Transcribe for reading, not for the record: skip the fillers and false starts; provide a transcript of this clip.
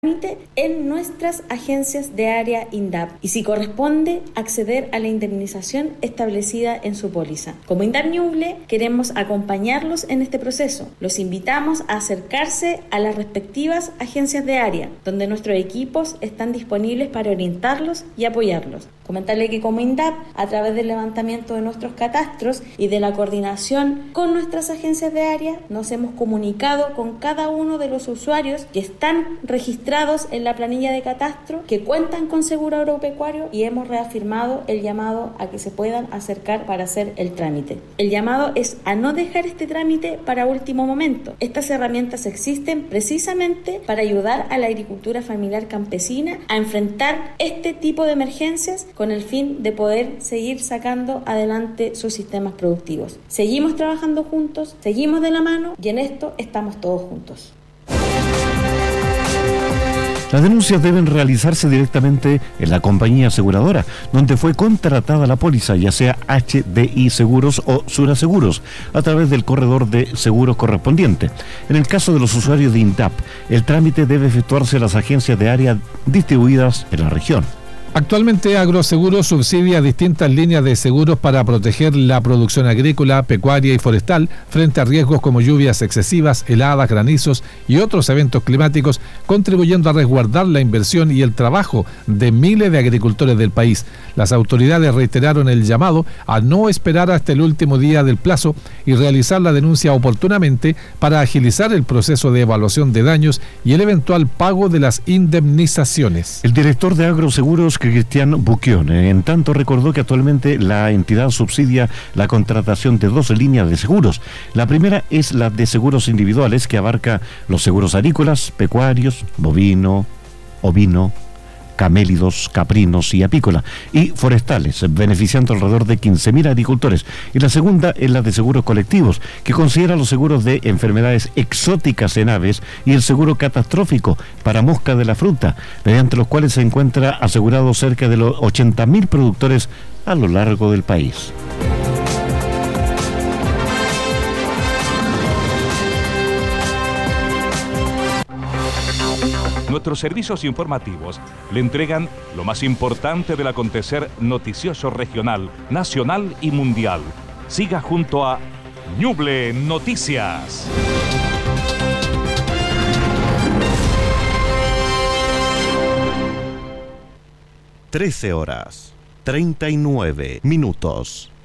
en nuestras agencias de área INDAP y si corresponde acceder a la indemnización establecida en su póliza. Como INDAP Ñuble queremos acompañarlos en este proceso. Los invitamos a acercarse a las respectivas agencias de área, donde nuestros equipos están disponibles para orientarlos y apoyarlos. Comentarle que como INDAP, a través del levantamiento de nuestros catastros y de la coordinación con nuestras agencias de área, nos hemos comunicado con cada uno de los usuarios que están registrados en la planilla de catastro, que cuentan con seguro agropecuario, y hemos reafirmado el llamado a que se puedan acercar para hacer el trámite. El llamado es a no dejar este trámite para último momento. Estas herramientas existen precisamente para ayudar a la agricultura familiar campesina a enfrentar este tipo de emergencias con el fin de poder seguir sacando adelante sus sistemas productivos. Seguimos trabajando juntos, seguimos de la mano y en esto estamos todos juntos. Las denuncias deben realizarse directamente en la compañía aseguradora, donde fue contratada la póliza, ya sea HDI Seguros o Sura Seguros, a través del corredor de seguros correspondiente. En el caso de los usuarios de INDAP, el trámite debe efectuarse en las agencias de área distribuidas en la región. Actualmente Agroseguros subsidia distintas líneas de seguros para proteger la producción agrícola, pecuaria y forestal frente a riesgos como lluvias excesivas, heladas, granizos y otros eventos climáticos, contribuyendo a resguardar la inversión y el trabajo de miles de agricultores del país. Las autoridades reiteraron el llamado a no esperar hasta el último día del plazo y realizar la denuncia oportunamente para agilizar el proceso de evaluación de daños y el eventual pago de las indemnizaciones. El director de Agroseguros, Cristian Buquión, en tanto recordó que actualmente la entidad subsidia la contratación de 2 líneas de seguros. La primera es la de seguros individuales, que abarca los seguros agrícolas, pecuarios, bovino, ovino, camélidos, caprinos y apícola, y forestales, beneficiando alrededor de 15.000 agricultores. Y la segunda es la de seguros colectivos, que considera los seguros de enfermedades exóticas en aves y el seguro catastrófico para mosca de la fruta, mediante los cuales se encuentra asegurados cerca de los 80.000 productores a lo largo del país. Nuestros servicios informativos le entregan lo más importante del acontecer noticioso regional, nacional y mundial. Siga junto a Ñuble Noticias. Horas 39 minutos.